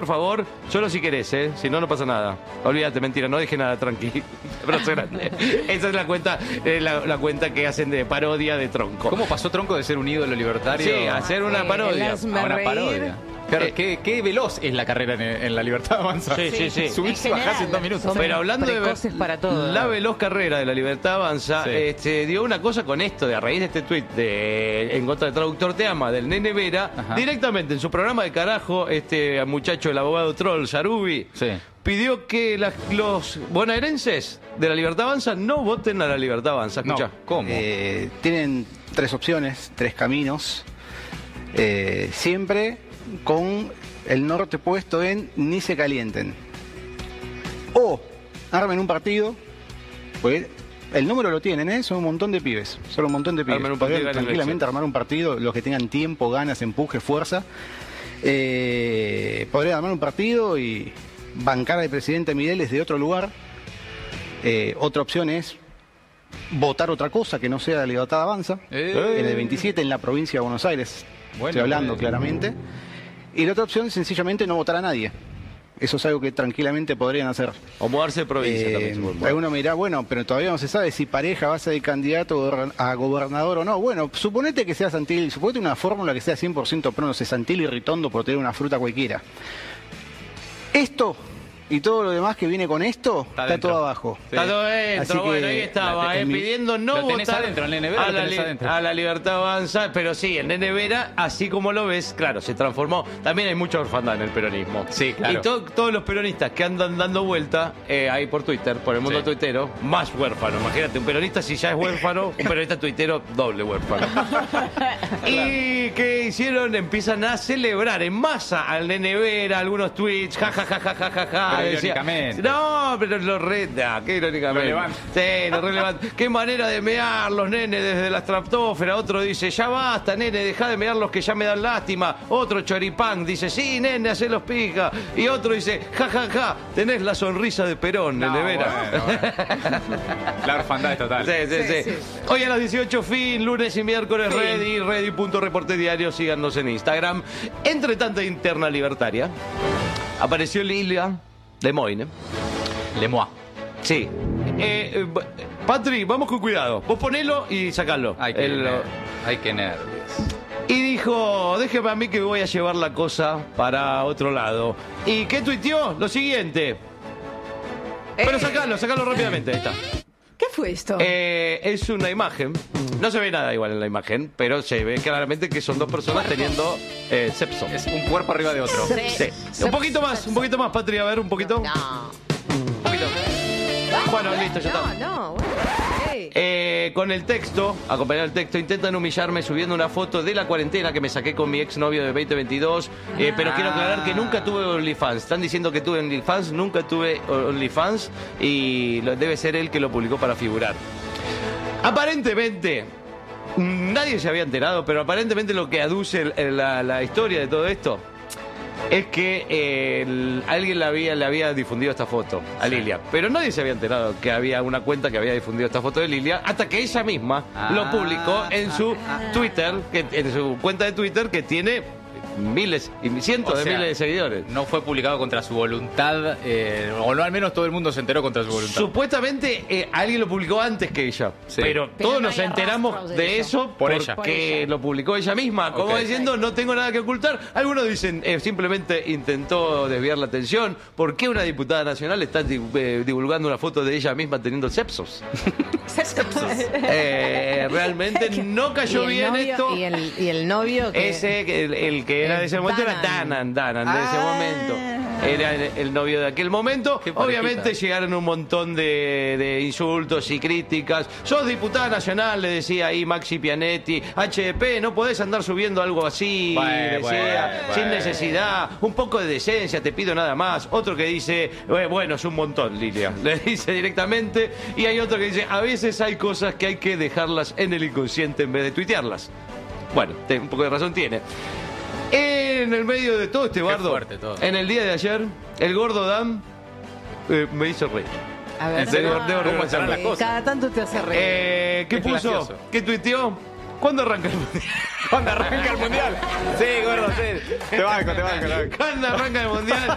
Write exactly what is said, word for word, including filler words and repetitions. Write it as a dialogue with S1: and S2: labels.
S1: por favor, solo si querés, ¿eh? Si no, no pasa nada. Olvídate, mentira, no deje nada, tranqui. Abrazo grande. Esa es la cuenta, eh, la, la cuenta que hacen de parodia de Tronco.
S2: ¿Cómo pasó Tronco de ser un ídolo libertario
S1: Sí, a hacer una
S3: Eh,
S1: parodia.
S3: el hazme
S2: a una
S3: reír.
S2: parodia? Claro,
S1: Eh,
S2: qué, qué veloz es la carrera en, en la Libertad Avanza.
S1: Sí, sí, sí.
S2: Subirse y
S3: En
S2: bajarse en dos
S3: general,
S2: minutos.
S3: somos
S1: Pero hablando de
S3: precoces para todo.
S1: la veloz carrera de la Libertad Avanza,
S2: Sí.
S1: este, dio una cosa con esto, de a raíz de este tuit de En contra del traductor te ama, del Nene Vera,
S2: Ajá.
S1: directamente en su programa de carajo, este muchacho, el abogado troll, Yarubi,
S2: Sí.
S1: pidió que las- los bonaerenses de la Libertad Avanza no voten a la Libertad Avanza.
S2: No,
S1: Escucha.
S2: ¿cómo?
S4: Eh, tienen tres opciones, tres caminos, eh, siempre con el norte puesto en ni se calienten. O armen un partido, pues el número lo tienen, ¿eh? Son un montón de pibes, son un montón de pibes.
S1: Armen un partido y
S4: Podrían
S1: ganen
S4: tranquilamente
S1: elección.
S4: armar un partido, los que tengan tiempo, ganas, empuje, fuerza. Eh, podrían armar un partido y bancar al presidente Midel desde otro lugar. Eh, otra opción es votar otra cosa que no sea la Libertad Avanza.
S2: Eh.
S4: En el veintisiete, en la provincia de Buenos Aires.
S2: Bueno,
S4: Estoy hablando
S2: bueno.
S4: claramente. Y la otra opción, sencillamente, no votar a nadie. Eso es algo que tranquilamente podrían hacer.
S1: O mudarse de provincia
S4: Eh,
S1: también. supongo.
S4: alguno me dirá, bueno, pero todavía no se sabe si Pareja va a ser el candidato gober- a gobernador o no. Bueno, suponete que sea Santilli, suponete una fórmula que sea cien por ciento pro, no sé, Santilli y Ritondo por tener una fruta cualquiera. Esto y todo lo demás que viene con esto, está,
S2: dentro.
S4: todo abajo.
S2: Sí.
S1: Está todo dentro,
S4: Así que
S1: bueno, ahí estaba,
S4: la-
S1: eh,
S4: en mi-
S1: pidiendo no
S2: ¿Lo tenés
S1: votar
S2: adentro, el Nene Vera,
S1: a,
S2: lo
S1: la
S2: tenés
S1: li-
S2: adentro?
S1: a la Libertad Avanza, pero sí, el Nene Vera, así como lo ves, claro, se transformó. También hay mucha orfandad en el peronismo.
S2: Sí, claro.
S1: Y to- todos los peronistas que andan dando vuelta eh, ahí por Twitter, por el mundo
S2: Sí.
S1: tuitero, más huérfano. Imagínate, un peronista si ya es huérfano, un peronista tuitero doble huérfano. ¿Y qué hicieron? Empiezan a celebrar en masa al Nene Vera, algunos tweets, ja, ja, ja, ja, ja, ja, ja.
S2: Pero
S1: Decía,
S2: irónicamente.
S1: no, pero lo re... nah, qué irónicamente.
S2: Relevante.
S1: Sí, lo relevante. Qué manera de mear los nenes desde la estratosfera. Otro dice, ya basta, nene, deja de mear los que ya me dan lástima. Otro choripán dice, sí, nene, hacé los pija. Y otro dice, ja, ja, ja, tenés la sonrisa de Perón,
S2: No,
S1: nene Vera.
S2: bueno, bueno. La orfandad es total.
S1: Sí, sí, sí,
S3: Sí, sí.
S1: Hoy a las dieciocho, fin, lunes y miércoles,
S2: Fin.
S1: ready, ready punto reporte diario, síganos en Instagram. Entre tanta interna libertaria, apareció Lilia Lemoyne.
S2: Lemois.
S1: Sí. Eh, eh, b- Patri, vamos con cuidado. Vos ponelo y sacalo.
S2: Ay, qué,
S1: El-
S2: ner- ay, qué nervios.
S1: y dijo, déjeme a mí que voy a llevar la cosa para otro lado. ¿Y qué tuiteó? Lo siguiente. Pero
S3: Eh.
S1: sacalo, sacalo rápidamente. Ahí está.
S3: ¿Qué fue esto?
S1: Eh, es una imagen. No se ve nada igual en la imagen, pero se ve claramente que son dos personas teniendo eh, sexo.
S2: Es un cuerpo arriba de otro.
S1: Sí. Un poquito más, un poquito más, Patri, a ver, un poquito.
S3: No.
S1: Un poquito. Bueno, listo, ya está.
S3: No, no, bueno. Ey.
S1: Eh, con el texto, acompañado el texto, intentan humillarme subiendo una foto de la cuarentena que me saqué con mi exnovio de veinte veintidós, eh, pero quiero aclarar que nunca tuve OnlyFans. Están diciendo que tuve OnlyFans, nunca tuve OnlyFans y lo- debe ser él que lo publicó para figurar. Aparentemente, nadie se había enterado, pero aparentemente lo que aduce el- el- la, la historia de todo esto es que eh, el- alguien le había, le había difundido esta foto a Lilia. Pero nadie se había enterado que había una cuenta que había difundido esta foto de Lilia hasta que ella misma
S2: Ah.
S1: lo publicó en su Twitter, que, en su cuenta de Twitter que tiene miles y cientos
S2: O
S1: de
S2: sea,
S1: miles de seguidores.
S2: No fue publicado contra su voluntad, eh, o no, al menos todo el mundo se enteró contra su voluntad.
S1: Supuestamente eh, alguien lo publicó antes que ella,
S2: Sí.
S1: pero,
S3: Pero
S1: todos
S3: no
S1: nos
S3: hay
S1: enteramos
S3: rastros
S1: de,
S3: de
S1: eso
S3: eso.
S2: Por ella.
S3: Por
S1: que
S3: ella.
S1: lo publicó ella misma, como
S2: Ok.
S1: diciendo no tengo nada que ocultar. Algunos dicen eh, simplemente intentó desviar la atención. ¿Por qué una diputada nacional está di- eh, divulgando una foto de ella misma teniendo sepsos? Eh, realmente no cayó
S3: Y el
S1: bien
S3: novio-
S1: esto.
S3: Y el, y el novio que...
S1: Ese, que- el, el que era de ese momento era Danan, Danan, de ese
S3: Ah.
S1: momento. Era el, el novio de aquel momento.
S2: Qué parejita.
S1: Obviamente llegaron un montón de, de insultos y críticas. Sos diputada nacional, le decía ahí Maxi Pianetti. H D P, no podés andar subiendo algo así,
S2: Bueno,
S1: decía,
S2: bueno,
S1: sin
S2: bueno.
S1: necesidad. Un poco de decencia, te pido nada más. Otro que dice, "Eh, bueno, es un montón, Lilia. Le dice directamente. Y hay otro que dice, a veces hay cosas que hay que dejarlas en el inconsciente en vez de tuitearlas. Bueno, te- un poco de razón tiene. En el medio de todo este bardo,
S2: fuerte todo.
S1: en el día de ayer, el gordo Dan eh, me hizo reír.
S3: A ver,
S2: ¿En serio?
S3: no,
S1: Debo
S2: ¿Cómo
S1: reconocerlo.
S2: estarán las
S3: eh,
S2: cosas?
S3: Cada tanto te hace reír.
S1: Eh, ¿Qué
S2: Es
S1: puso?
S2: gracioso.
S1: ¿Qué tuiteó? ¿Cuándo arranca el mundial?
S2: ¿Cuándo arranca el mundial? Sí, gordo, sí. Te banco, te banco, te banco.
S1: ¿Cuándo arranca el mundial?